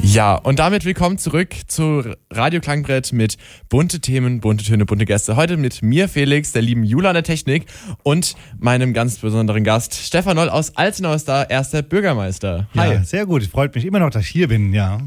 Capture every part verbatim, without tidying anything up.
Ja, und damit willkommen zurück zu Radio Klangbrett mit bunte Themen, bunte Töne, bunte Gäste. Heute mit mir, Felix, der lieben Jula an der Technik und meinem ganz besonderen Gast, Stefan Noll aus Alzenau ist da, erster Bürgermeister. Hi. Ja, sehr gut. Freut mich immer noch, dass ich hier bin, ja.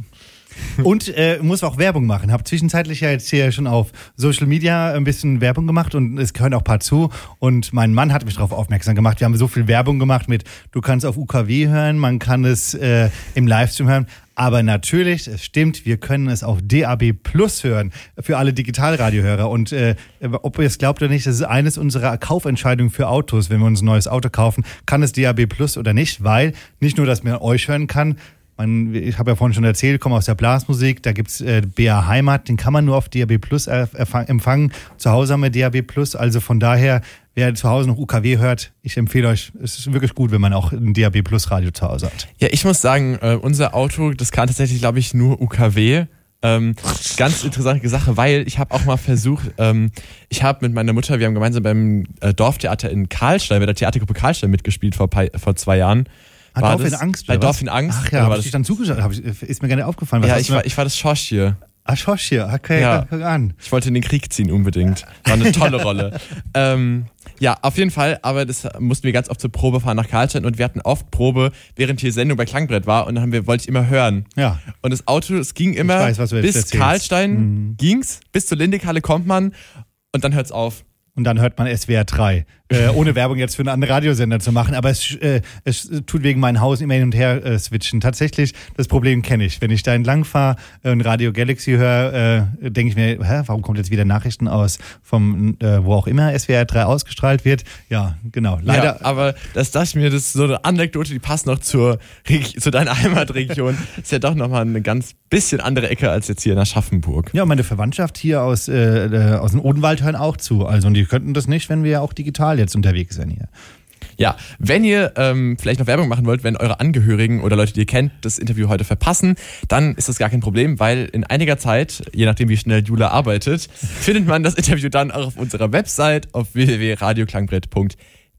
Und äh, muss auch Werbung machen. Habe zwischenzeitlich ja jetzt hier schon auf Social Media ein bisschen Werbung gemacht und es gehören auch ein paar zu. Und mein Mann hat mich darauf aufmerksam gemacht. Wir haben so viel Werbung gemacht mit, du kannst auf U K W hören, man kann es äh, im Livestream hören. Aber natürlich, es stimmt, wir können es auf D A B Plus hören für alle Digitalradiohörer. Und äh, ob ihr es glaubt oder nicht, das ist eines unserer Kaufentscheidungen für Autos. Wenn wir uns ein neues Auto kaufen, kann es D A B Plus oder nicht, weil nicht nur, dass man euch hören kann. Man, ich habe ja vorhin schon erzählt, ich komme aus der Blasmusik, da gibt es äh, B A Heimat, den kann man nur auf D A B Plus empfangen. Zu Hause haben wir D A B Plus, also von daher, wer zu Hause noch U K W hört, ich empfehle euch, es ist wirklich gut, wenn man auch ein D A B Plus Radio zu Hause hat. Ja, ich muss sagen, äh, unser Auto, das kann tatsächlich, glaube ich, nur U K W. Ähm, ganz interessante Sache, weil ich habe auch mal versucht, ähm, ich habe mit meiner Mutter, wir haben gemeinsam beim äh, Dorftheater in Karlstein, bei der Theatergruppe Karlstein mitgespielt vor, vor zwei Jahren. Hat Dorf in Angst? Bei Dorf in Angst. Ach ja, habe ich dich dann zugeschaut, hab ich, ist mir gar nicht aufgefallen. Was ja, ich war, ich war das Schorsch hier. Ah, Schorsch hier, okay, ja. Guck an. Ich wollte in den Krieg ziehen unbedingt. War eine tolle Rolle. ähm, ja, auf jeden Fall, aber das mussten wir ganz oft zur Probe fahren nach Karlstein und wir hatten oft Probe, während hier Sendung bei Klangbrett war und dann haben wir, wollte ich immer hören. Ja. Und das Auto, es ging immer weiß, was du jetzt bis erzählst. Karlstein mhm. ging's, bis zur Lindeckhalle kommt man und dann hört's auf. Und dann hört man S W R drei. Äh, ohne Werbung jetzt für einen anderen Radiosender zu machen. Aber es, äh, es tut wegen meinem Haus immer hin und her äh, switchen. Tatsächlich, das Problem kenne ich. Wenn ich da entlang fahre äh, und Radio Galaxy höre, äh, denke ich mir, hä, warum kommt jetzt wieder Nachrichten aus, vom äh, wo auch immer S W R drei ausgestrahlt wird? Ja, genau. Leider. Ja, aber das dachte ich mir, das ist so eine Anekdote, die passt noch zur, zu deiner Heimatregion. Ist ja doch nochmal eine ganz bisschen andere Ecke als jetzt hier in Aschaffenburg. Ja, und meine Verwandtschaft hier aus, äh, aus dem Odenwald hören auch zu. Also, und die könnten das nicht, wenn wir ja auch digital jetzt unterwegs sind hier. Ja, wenn ihr ähm, vielleicht noch Werbung machen wollt, wenn eure Angehörigen oder Leute, die ihr kennt, das Interview heute verpassen, dann ist das gar kein Problem, weil in einiger Zeit, je nachdem wie schnell Jula arbeitet, findet man das Interview dann auch auf unserer Website auf w w w punkt radioklangbrett punkt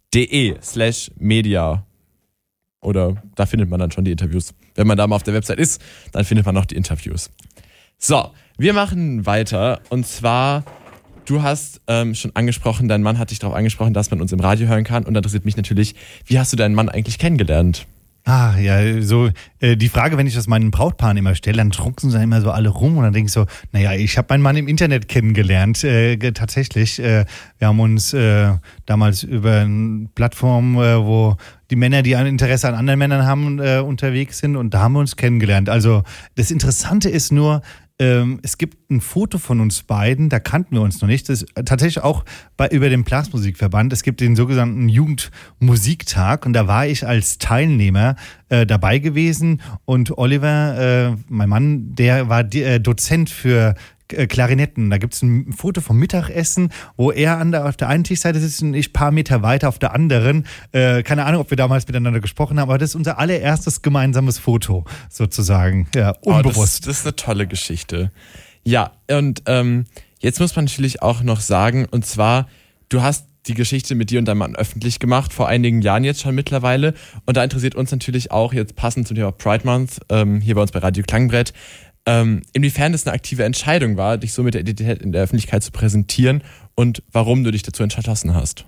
de slash media. Oder da findet man dann schon die Interviews. Wenn man da mal auf der Website ist, dann findet man noch die Interviews. So, wir machen weiter und zwar... Du hast ähm, schon angesprochen, dein Mann hat dich darauf angesprochen, dass man uns im Radio hören kann. Und da interessiert mich natürlich, wie hast du deinen Mann eigentlich kennengelernt? Ah, ja, so äh, die Frage, wenn ich das meinen Brautpaaren immer stelle, dann drucken sie immer so alle rum und dann denke ich so, naja, ich habe meinen Mann im Internet kennengelernt, äh, tatsächlich. Äh, wir haben uns äh, damals über eine Plattform, äh, wo die Männer, die ein Interesse an anderen Männern haben, äh, unterwegs sind und da haben wir uns kennengelernt. Also das Interessante ist nur, Ähm, es gibt ein Foto von uns beiden, da kannten wir uns noch nicht. Das ist tatsächlich auch bei, über den Blasmusikverband. Es gibt den sogenannten Jugendmusiktag und da war ich als Teilnehmer äh, dabei gewesen und Oliver, äh, mein Mann, der war die, äh, Dozent für Klarinetten. Da gibt es ein Foto vom Mittagessen, wo er an der, auf der einen Tischseite sitzt und ich ein paar Meter weiter auf der anderen. Äh, keine Ahnung, ob wir damals miteinander gesprochen haben, aber das ist unser allererstes gemeinsames Foto sozusagen. Ja, unbewusst. Oh, das, das ist eine tolle Geschichte. Ja, und ähm, jetzt muss man natürlich auch noch sagen, und zwar, du hast die Geschichte mit dir und deinem Mann öffentlich gemacht, vor einigen Jahren jetzt schon mittlerweile. Und da interessiert uns natürlich auch, jetzt passend zum Thema Pride Month, ähm, hier bei uns bei Radio Klangbrett, Ähm, inwiefern das eine aktive Entscheidung war, dich so mit der Identität in der Öffentlichkeit zu präsentieren und warum du dich dazu entschlossen hast.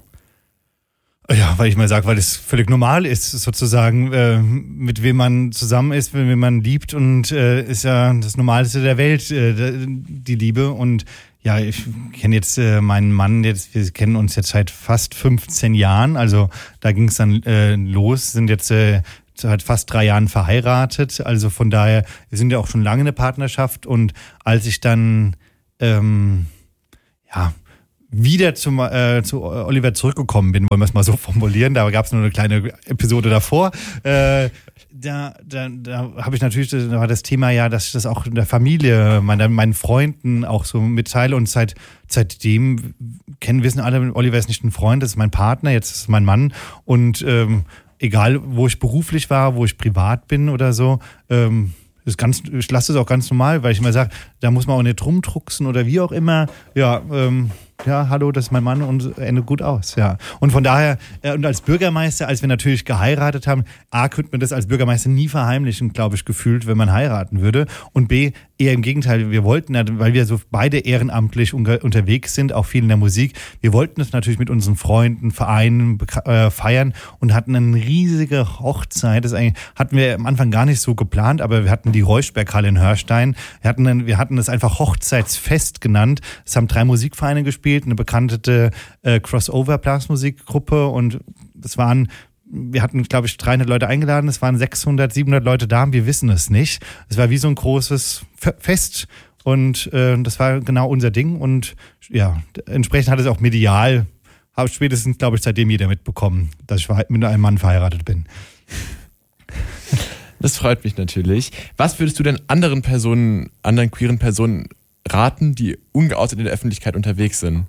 Ja, weil ich mal sage, weil es völlig normal ist, sozusagen, äh, mit wem man zusammen ist, mit wem man liebt und äh, ist ja das Normalste der Welt, äh, die Liebe. Und ja, ich kenne jetzt äh, meinen Mann, jetzt, wir kennen uns jetzt seit fast fünfzehn Jahren, also da ging es dann äh, los, sind jetzt äh, seit fast drei Jahren verheiratet, also von daher, wir sind ja auch schon lange eine Partnerschaft und als ich dann ähm, ja wieder zum, äh, zu Oliver zurückgekommen bin, wollen wir es mal so formulieren, da gab es nur eine kleine Episode davor, äh, da, da, da habe ich natürlich, da war das Thema ja, dass ich das auch in der Familie, meiner, meinen Freunden auch so mitteile und seit, seitdem kennen, wissen alle, Oliver ist nicht ein Freund, das ist mein Partner, jetzt ist es mein Mann und ähm, egal, wo ich beruflich war, wo ich privat bin oder so, ähm, ist ganz, ich lasse es auch ganz normal, weil ich immer sage, da muss man auch nicht rumdrucksen oder wie auch immer. Ja, ähm, ja, hallo, das ist mein Mann und endet gut aus, ja. Und von daher, äh, und als Bürgermeister, als wir natürlich geheiratet haben, A, könnte man das als Bürgermeister nie verheimlichen, glaube ich, gefühlt, wenn man heiraten würde. Und B, eher im Gegenteil, wir wollten, weil wir so beide ehrenamtlich unge- unterwegs sind, auch viel in der Musik, wir wollten es natürlich mit unseren Freunden, Vereinen äh, feiern und hatten eine riesige Hochzeit. Das eigentlich, hatten wir am Anfang gar nicht so geplant, aber wir hatten die Reuschberghalle in Hörstein. Wir hatten, einen, wir hatten es einfach Hochzeitsfest genannt. Es haben drei Musikvereine gespielt, eine bekannte äh, Crossover-Blasmusikgruppe und es waren, wir hatten, glaube ich, dreihundert Leute eingeladen, es waren sechshundert, siebenhundert Leute da, wir wissen es nicht. Es war wie so ein großes Fest und äh, das war genau unser Ding und ja, entsprechend hat es auch medial, habe spätestens, glaube ich, seitdem jeder mitbekommen, dass ich mit einem Mann verheiratet bin. Das freut mich natürlich. Was würdest du denn anderen Personen, anderen queeren Personen raten, die ungeoutet in der Öffentlichkeit unterwegs sind?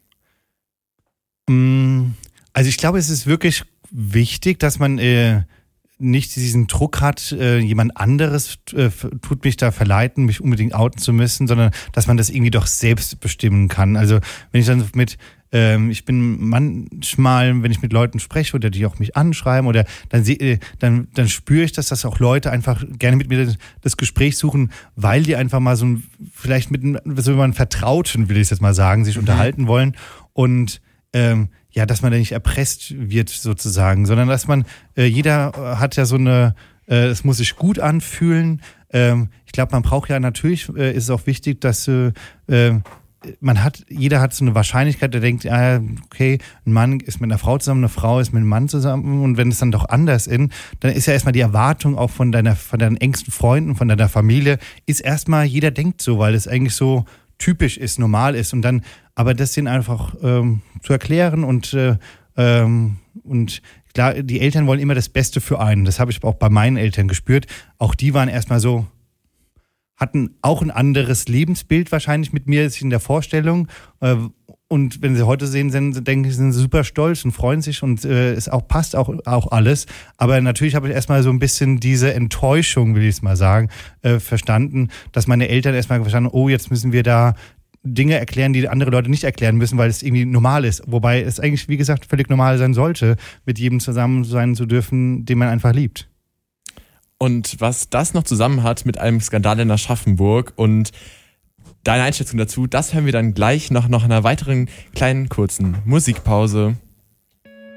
Also ich glaube, es ist wirklich wichtig, dass man äh, nicht diesen Druck hat, äh, jemand anderes äh, tut mich da verleiten, mich unbedingt outen zu müssen, sondern dass man das irgendwie doch selbst bestimmen kann. Also wenn ich dann mit ähm, ich bin manchmal, wenn ich mit Leuten spreche oder die auch mich anschreiben oder dann, seh, dann, dann spüre ich, dass das auch Leute einfach gerne mit mir das Gespräch suchen, weil die einfach mal so ein, vielleicht mit so jemandem Vertrauten, will ich jetzt mal sagen, sich mhm. unterhalten wollen und ähm, ja, dass man da nicht erpresst wird sozusagen, sondern dass man, äh, jeder hat ja so eine, äh, es muss sich gut anfühlen. Ähm, ich glaube, man braucht ja natürlich, äh, ist es auch wichtig, dass äh, man hat, jeder hat so eine Wahrscheinlichkeit, der denkt, ah, okay, ein Mann ist mit einer Frau zusammen, eine Frau ist mit einem Mann zusammen und wenn es dann doch anders ist, dann ist ja erstmal die Erwartung auch von deiner, von deinen engsten Freunden, von deiner Familie, ist erstmal, jeder denkt so, weil es eigentlich so typisch ist, normal ist und dann, aber das denen einfach ähm, zu erklären und äh, ähm, und klar, die Eltern wollen immer das Beste für einen, das habe ich auch bei meinen Eltern gespürt, auch die waren erstmal so, hatten auch ein anderes Lebensbild wahrscheinlich mit mir in der Vorstellung. Und wenn sie heute sehen, sind, denken sie, sind super stolz und freuen sich und äh, es auch passt auch, auch alles. Aber natürlich habe ich erstmal so ein bisschen diese Enttäuschung, will ich es mal sagen, äh, verstanden, dass meine Eltern erstmal verstanden, oh, jetzt müssen wir da Dinge erklären, die andere Leute nicht erklären müssen, weil es irgendwie normal ist. Wobei es eigentlich, wie gesagt, völlig normal sein sollte, mit jedem zusammen sein zu dürfen, den man einfach liebt. Und was das noch zusammen hat mit einem Skandal in Aschaffenburg und deine Einschätzung dazu, das hören wir dann gleich noch nach einer weiteren kleinen kurzen Musikpause.